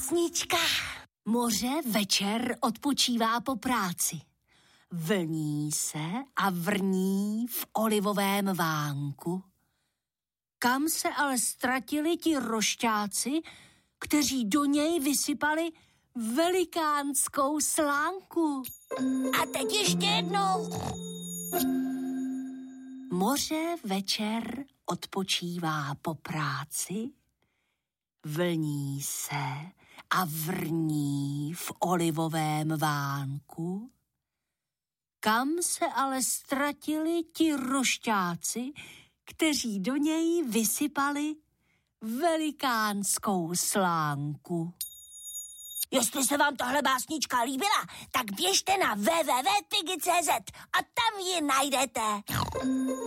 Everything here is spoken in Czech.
básnička. Moře večer odpočívá po práci. Vlní se a vrní v olivovém vánku. Kam se ale ztratili ti rošťáci, kteří do něj vysypali velikánskou slánku? A teď ještě jednou. Moře večer odpočívá po práci, vlní se a vrní v olivovém vánku. Kam se ale ztratili ti rošťáci, kteří do něj vysypali velikánskou slánku? Jestli se vám tahle básnička líbila, tak běžte na www.pigi.cz a tam ji najdete.